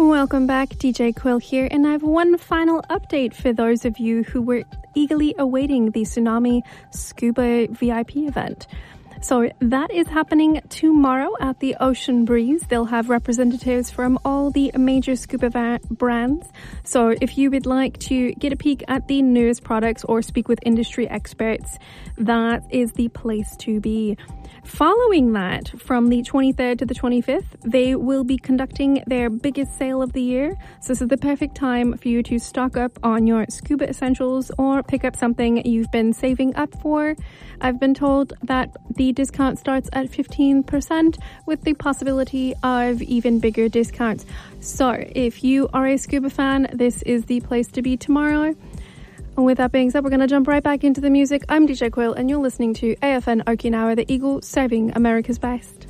Welcome back, DJ Quill here, and I have one final update for those of you who were eagerly awaiting the Tsunami Scuba VIP event. So that is happening tomorrow at the Ocean Breeze. They'll have representatives from all the major scuba brands. So if you would like to get a peek at the newest products or speak with industry experts, that is the place to be. Following that, from the 23rd to the 25th, they will be conducting their biggest sale of the year. So this is the perfect time for you to stock up on your scuba essentials or pick up something you've been saving up for. I've been told that the discount starts at 15% with the possibility of even bigger discounts. So if you are a scuba fan, this is the place to be tomorrow. And with that being said, we're going to jump right back into the music. I'm DJ Quill, and you're listening to AFN Okinawa, the Eagle, serving America's best.